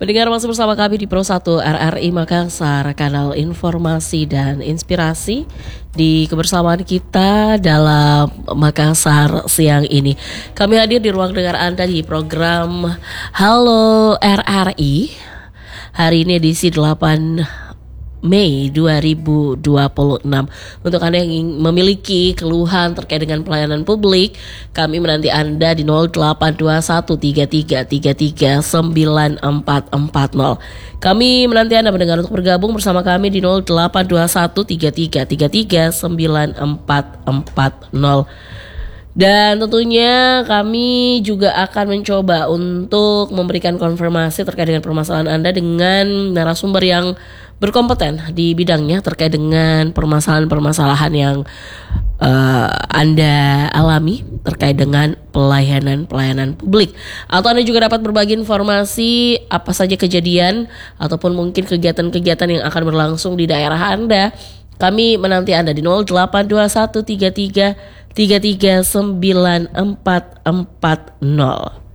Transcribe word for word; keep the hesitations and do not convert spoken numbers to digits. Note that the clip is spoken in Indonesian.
Pendengar masih bersama kami di Pro satu R R I Makassar, kanal informasi dan inspirasi di kebersamaan kita dalam Makassar siang ini. Kami hadir di ruang dengar Anda di program Halo R R I. Hari ini edisi delapan Mei dua ribu dua puluh enam. Untuk Anda yang ingin memiliki keluhan terkait dengan pelayanan publik, kami menanti Anda di nol delapan dua satu tiga tiga tiga tiga sembilan empat empat nol. Kami menanti Anda mendengar untuk bergabung bersama kami di nol delapan dua satu tiga tiga tiga tiga sembilan empat empat nol. Dan tentunya kami juga akan mencoba untuk memberikan konfirmasi terkait dengan permasalahan Anda dengan narasumber yang berkompeten di bidangnya terkait dengan permasalahan-permasalahan yang uh, Anda alami terkait dengan pelayanan-pelayanan publik. Atau Anda juga dapat berbagi informasi apa saja kejadian ataupun mungkin kegiatan-kegiatan yang akan berlangsung di daerah Anda. Kami menanti Anda di nol delapan dua satu tiga tiga tiga tiga sembilan empat empat nol.